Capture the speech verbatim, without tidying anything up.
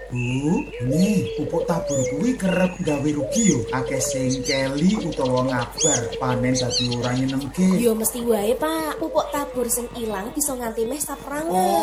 Bu, nih pupuk tabur kuwi kerep gawe rugi yo. Akeh sing keli utawa ngabar panen dadi ora nyenengke. Yo mesti wae, Pak. Pupuk tabur sing ilang bisa nganti meh saprangan.